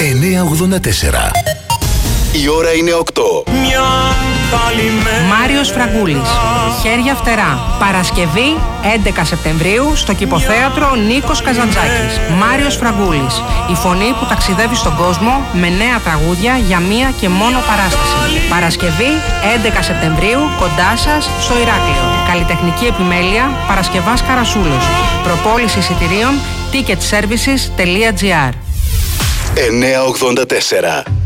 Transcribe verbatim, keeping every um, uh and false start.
εννιακόσια ογδόντα τέσσερα. Η ώρα είναι οκτώ. Μάριος Φραγκούλης, Χέρια φτερά. Παρασκευή έντεκα Σεπτεμβρίου στο Κηποθέατρο Νίκος Καζαντζάκης. Μάριος Φραγκούλης, η φωνή που ταξιδεύει στον κόσμο με νέα τραγούδια για μία και μόνο παράσταση. Παρασκευή έντεκα Σεπτεμβρίου κοντά σας στο Ηράκλειο. Καλλιτεχνική επιμέλεια Παρασκευάς Καρασούλος. Προπόληση εισιτηρίων ticket services τελεία gr. εννιακόσια ογδόντα τέσσερα.